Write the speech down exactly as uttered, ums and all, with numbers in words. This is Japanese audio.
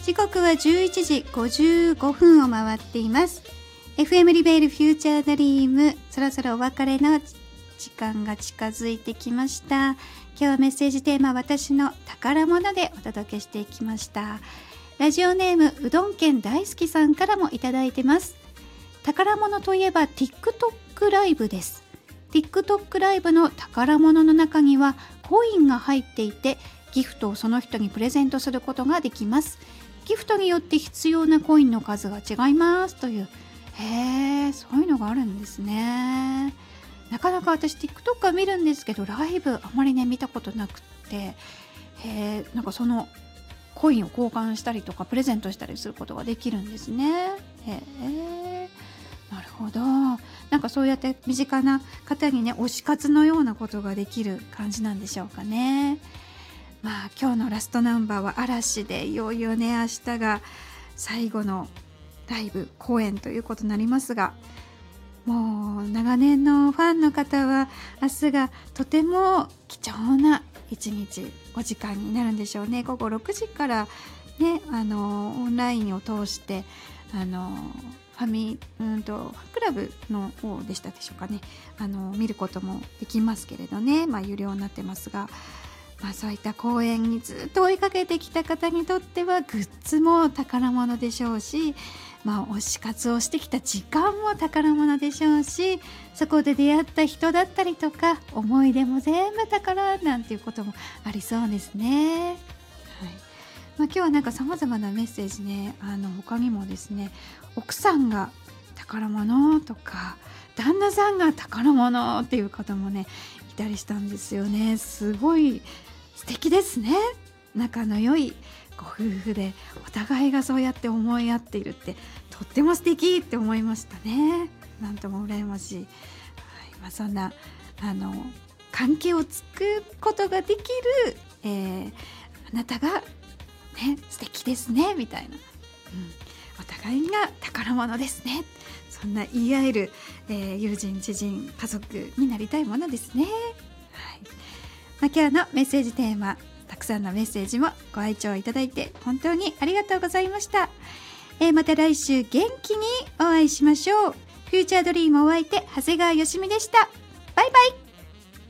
時刻はじゅういちじごじゅうごふんを回っています。 エフエム リベールフューチャードリーム、そろそろお別れの時間が近づいてきました。今日はメッセージテーマ、私の宝物でお届けしていきました。ラジオネームうどん県大好きさんからもいただいてます。宝物といえば TikTok ライブです。 TikTok ライブの宝物の中にはコインが入っていて、ギフトをその人にプレゼントすることができます。ギフトによって必要なコインの数が違いますという。へー、そういうのがあるんですね。なかなか私 TikTok は見るんですけど、ライブあまりね見たことなくって、へー、なんかそのコインを交換したりとかプレゼントしたりすることができるんですね。へー、なるほど。なんかそうやって身近な方にね推し活のようなことができる感じなんでしょうかね。まあ今日のラストナンバーは嵐で、いよいよね明日が最後のライブ公演ということになりますが、もう長年のファンの方は明日がとても貴重な一日お時間になるんでしょうね。午後ろくじからね、あのオンラインを通してあのファミうんとファンクラブの方でしたでしょうかね、あの見ることもできますけれどね、まあ有料になってますが、まあ、そういった公演にずっと追いかけてきた方にとってはグッズも宝物でしょうし、まあ、推し活をしてきた時間も宝物でしょうし、そこで出会った人だったりとか思い出も全部宝なんていうこともありそうですね。はい、まあ、今日はなんか様々なメッセージね、あの他にもですね、奥さんが宝物とか旦那さんが宝物っていう方もねいたりしたんですよね。すごい素敵ですね。仲の良いご夫婦でお互いがそうやって思い合っているってとっても素敵って思いましたね。なんとも羨ましい。はい、まあ、そんなあの関係を作ることができる、えー、あなたがね素敵ですねみたいな、うん、お互いが宝物ですね、そんな言い合える、えー、友人知人家族になりたいものですね。はい、まあ、今日のメッセージテーマ、たくさんのメッセージもご愛聴いただいて本当にありがとうございました。えー、また来週元気にお会いしましょう。フューチャードリームお相手長谷川よしみでした。バイバイ。